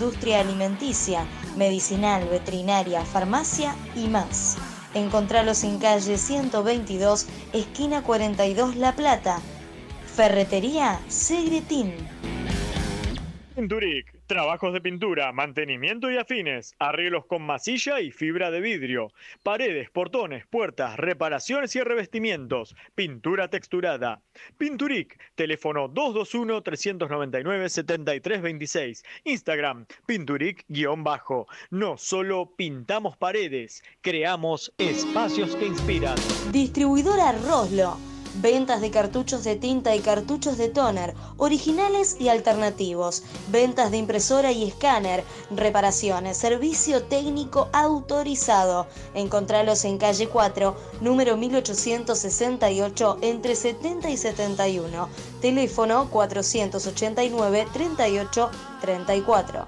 industria alimenticia, medicinal, veterinaria, farmacia y más. Encontralos en calle 122, esquina 42 La Plata. Ferretería Segretín. Pinturic, trabajos de pintura, mantenimiento y afines, arreglos con masilla y fibra de vidrio, paredes, portones, puertas, reparaciones y revestimientos, pintura texturada. Pinturic, teléfono 221-399-7326, Instagram, Pinturic_. No solo pintamos paredes, creamos espacios que inspiran. Distribuidora Roslo. Ventas de cartuchos de tinta y cartuchos de tóner, originales y alternativos. Ventas de impresora y escáner. Reparaciones, servicio técnico autorizado. Encontralos en calle 4, número 1868, entre 70 y 71. Teléfono 489-3834.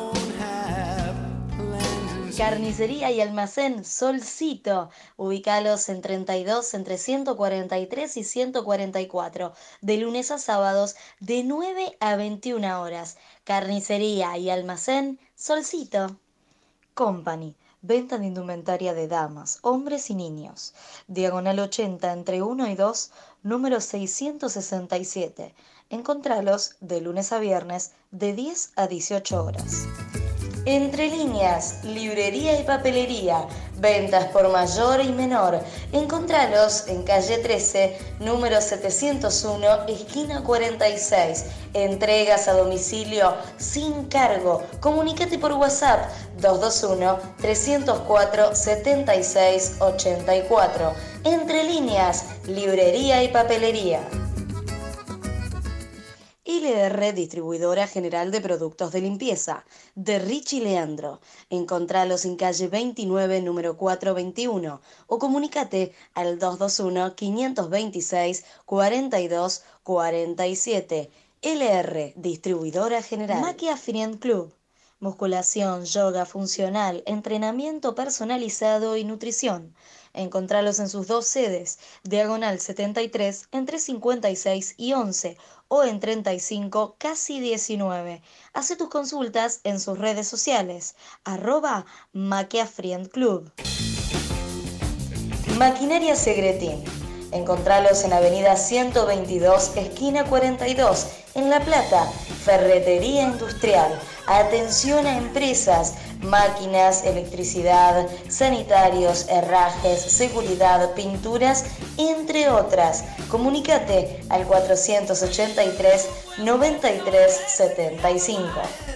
Carnicería y almacén Solcito. Ubícalos en 32 entre 143 y 144. De lunes a sábados de 9 a 21 horas. Carnicería y almacén Solcito. Company. Venta de indumentaria de damas, hombres y niños. Diagonal 80 entre 1 y 2, número 667. Encontralos de lunes a viernes de 10 a 18 horas. Entre líneas, librería y papelería, ventas por mayor y menor. Encontralos en calle 13, número 701, esquina 46. Entregas a domicilio sin cargo. Comunícate por WhatsApp 221-304-7684. Entre líneas, librería y papelería. LR Distribuidora General de Productos de Limpieza, de Richie Leandro. Encontralos en calle 29, número 421, o comunícate al 221-526-4247. LR Distribuidora General. Maquia Friend Club. Musculación, yoga funcional, entrenamiento personalizado y nutrición. Encontralos en sus dos sedes, diagonal 73 entre 56 y 11 o en 35 casi 19. Hace tus consultas en sus redes sociales, @MaquiaFriendClub. Maquinaria Segretín. Encontralos en avenida 122, esquina 42, en La Plata. Ferretería industrial. Atención a empresas, máquinas, electricidad, sanitarios, herrajes, seguridad, pinturas, entre otras. Comunícate al 483 93 75.